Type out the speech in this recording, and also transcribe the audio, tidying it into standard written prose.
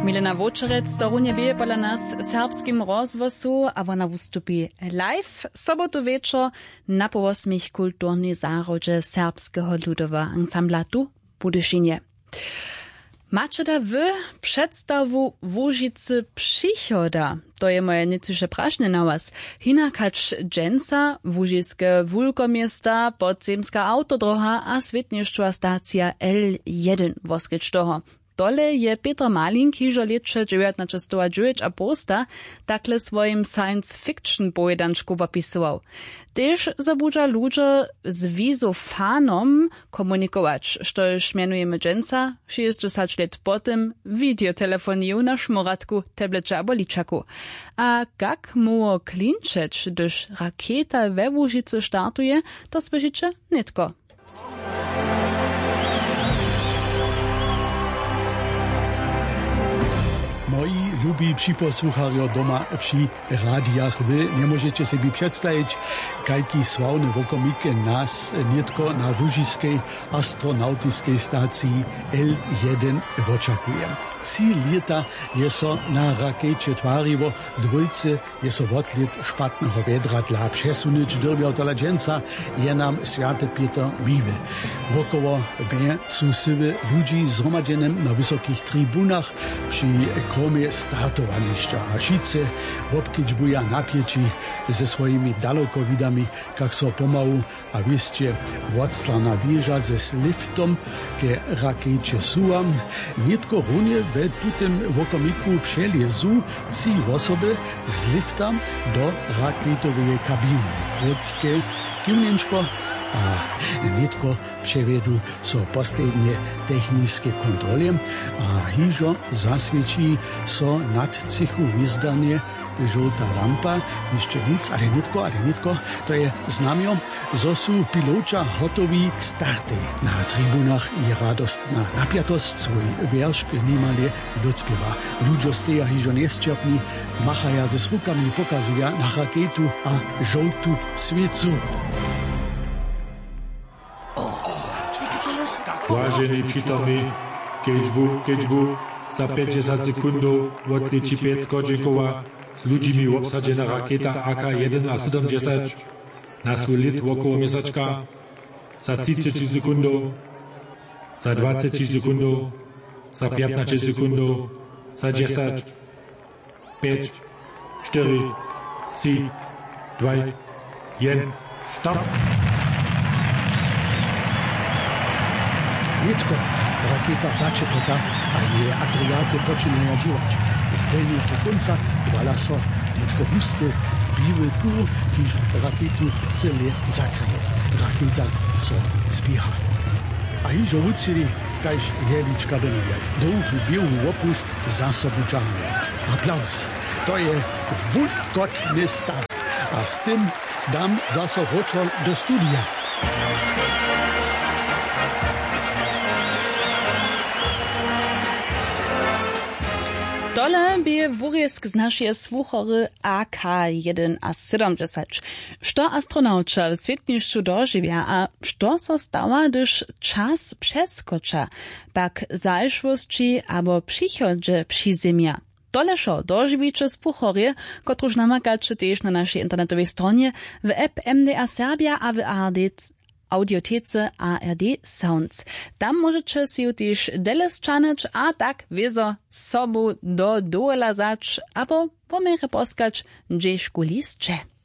Milena Vočerec to runje bije pola nas serbskim rozvosu, a ona vystupi live sobotu večer na po 8 kulturnej zárodže serbskeho ľudového ansambla tu Budyšinie. Macie da wy przedstawu Łużycy przychoda? To je moje niecysze prašne na was. Hinakacz dżęsa, Łużyskie wulkomiesta, podzemska autodroha a svetništva stacja L1 woskryć toho. Dole je Peter Malink hižo leče 1909 a posta takle svojim science fiction pojedančku popisoval. Tež zabudža ludzie z wizofanom komunikować, štož mianujemy dżęsa 60 let potem videotelefoniju na šmoratku, tableče abo ličaku. A kak mu klinčeć, gdyż rakieta we Łużycy startuje, to słyszycie nitko. Moi lubi připosłuchario doma przy radiach. Wy nie możecie sobie przedstawić, jaki sławny wokomike nas nietko na Łużyskiej astronautycznej stacji L1 oczekuje. Cíl leta je so na rakecie tvarivo, dvojce je so odlet špatného vedra dla přesunuť do tola dženca, je nam Sviate Peter Vive. Wokoło B sú siwy ludzi zhromadzenym na wysokich tribunach przy kromie startowanišća. A šice obkičbuja napieci ze svojimi dalekovidami, kak so pomalu a vyšće odslana wieża ze liftom ke rakecie suam. Nitko runie we tutem wokomiku přeliezu 3 osoby z lifta do raketowej kabiny. Krótkie kiwnenčko a nitko převedu so poslednie technické kontrole a hižo zasviečí so nad cichu vyzdanie žlutá lampa, ešte víc, ale nitko, to je znamio, zo sú pilóča hotoví k starte. Na tribunách je radostná napiatosť, svoj verš nimale docpieva. Ľuďo steja hižo nesčerpní, machaja ze s rukami, pokazuja na raketu a žlutú sviecu. Vážení přítomní, keďbu, za 50 sekundov odletí 5 skočekova, s ľuďmi obsadená raketa AK-1 a 70 na svoj lit okolo mesačka za 30 sekundov, za 20 sekundov, za 15 sekundov, za 10, 5, 4, 3, 2, 1, stop! Nitko, raketa začepeta a je agregáty počínajú dívať. Z delného konca vala so nitko husté, bílé kúl, kýž raketu celé zakryje. Raketa so zbíha. A hižo ucili, kajž jelička donovia. Dlouhú bielú opuš za sobu džahnu. Aplaus. To je vulkotný start. A s tým dám zase ročor do studia. Dole bije wurjesk z naszej słuchory AK-1 a 70. Što astronauča w svetnišću doživja, a što so stała, gdyż czas przeskoča, pak zajszwości abo przychodźe przyzemia. Dolešo doživiče spuchorje, kotruž namakače tež na našej internetowej stronie w app MDR Serbia a w audiotece ARD Sounds. Tam możecie się też delesčanić, a tak wiezo sobu do dola zač, abo pomere poskać, gdzieś kulistcze.